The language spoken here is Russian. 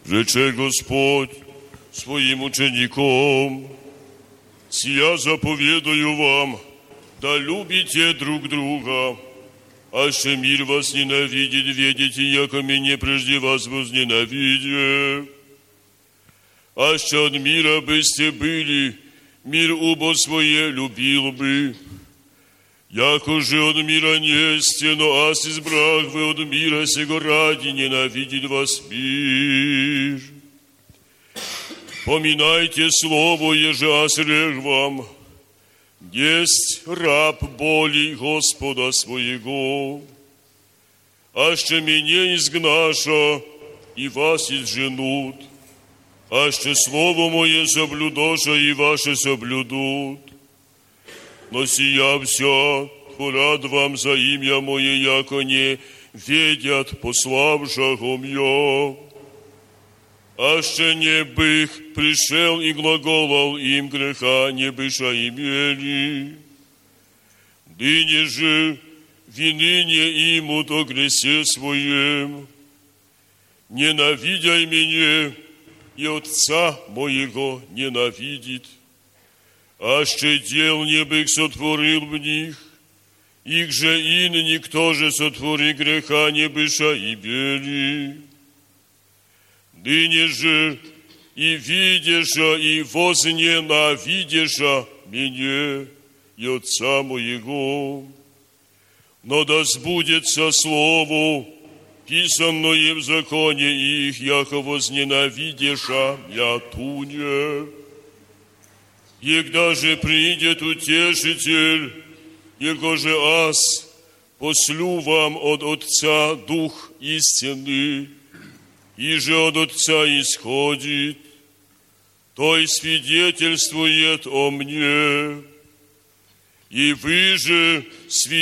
Rzecze Господь своим учеником, сия заповедую вам, да любите друг друга, аще мир вас ненавидит, ведите, яко меня прежде вас возненавидя. Аще от мира бысте были, мир убо свое любил бы. Яко же от мира несте, но аз избрах вы от мира сего ради, ненавидит вас мир. Поминайте слово, еже аз рех вам, есть раб боли Господа своего, аще меня изгнаша, и вас изженут, аще слово мое соблюдоша, и ваши соблюдут. Но сия все хвалят вам за имя мое, яко не ведят пославшего мя. Аще не бых пришел и глаголал им, греха не быша имели. Дыне же вины не имут о гресе своем. Ненавидя меня, и Отца моего ненавидит. Аще дел не бых сотворил в них, их же ин никто же сотвори греха не быша имели. Ныне же и видеша, и возненавидеша меня и Отца моего. Но да сбудется слово, писанное в законе их, яко возненавидеша я туне. Егда же придет утешитель, его же аз послю вам от Отца Дух истины, и же от Отца исходит, то и свидетельствует о мне. И вы же свидетельствуете